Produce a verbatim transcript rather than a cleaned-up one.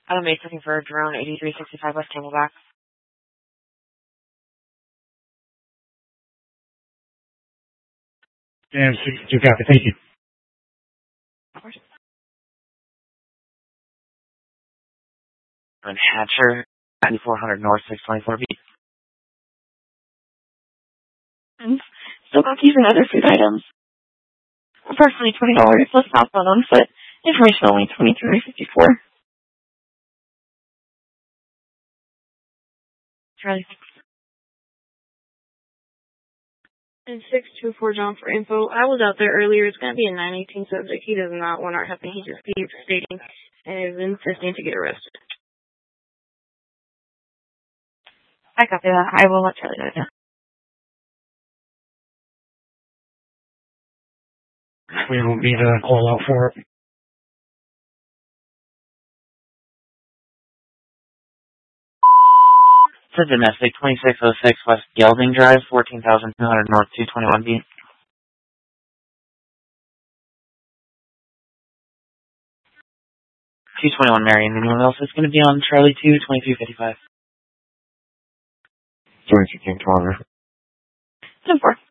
Adam eight looking for drone eighty-three sixty-five West Camelback. And sixty-two copy, thank you. Of course. And Hatcher, ninety-four hundred North, six twenty-four feet. And still got these and other food items. Approximately twenty dollars plus southbound on foot. Information only twenty-three fifty-four. Charlie. And six two four John for info. I was out there earlier. It's going to be a nine eighteen subject. He does not want our help, and he just keeps stating and is insisting to get arrested. I copy that. I will let Charlie know now. We will be the call out for it. It's a domestic twenty-six oh six West Gelding Drive, fourteen thousand two hundred North, two twenty-one feet. two twenty-one Marion. Anyone else is going to be on Charlie two, twenty-three fifty-five. twenty-two King Commander. ten four.